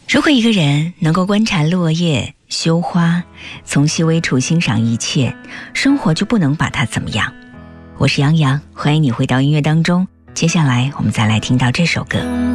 如果一个人能够观察落叶、羞花，从细微处欣赏一切，生活就不能把它怎么样。我是杨洋，欢迎你回到音乐当中。接下来我们再来听到这首歌。